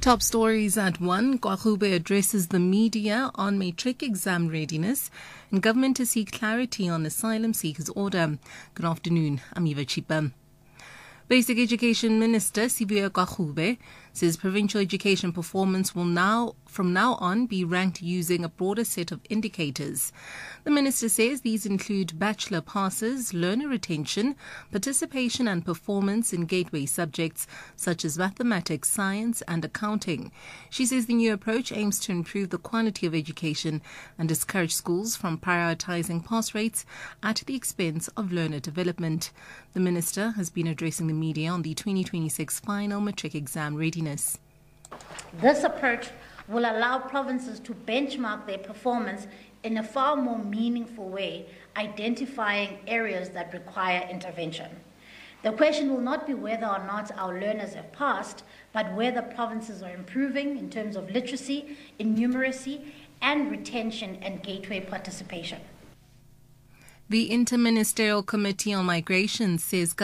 Top stories at 1. Kwagube addresses the media on matric exam readiness and government to seek clarity on asylum seekers order. Good afternoon, I'm Eva Chipa. Basic Education Minister Sibuya Kwagube says provincial education performance will from now on be ranked using a broader set of indicators. The minister says these include bachelor passes, learner retention, participation and performance in gateway subjects such as mathematics, science and accounting. She says the new approach aims to improve the quality of education and discourage schools from prioritizing pass rates at the expense of learner development. The minister has been addressing the media on the 2026 final matric exam readiness. This approach will allow provinces to benchmark their performance in a far more meaningful way, identifying areas that require intervention. The question will not be whether or not our learners have passed, but whether provinces are improving in terms of literacy, numeracy, and retention and gateway participation. The Interministerial Committee on Migration says